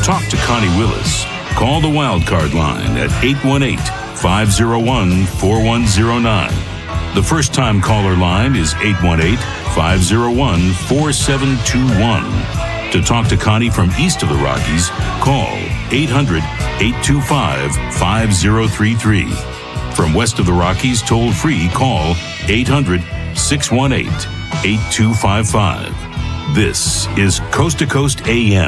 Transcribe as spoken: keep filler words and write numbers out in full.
talk to Connie Willis, call the Wildcard line at eight one eight, five oh one, four one oh nine. The first-time caller line is eight one eight, five oh one, four seven two one. To talk to Connie from east of the Rockies, call eight hundred, eight two five, five oh three three. From west of the Rockies, toll-free, call eight hundred, six one eight, eight two five five. This is Coast to Coast A M.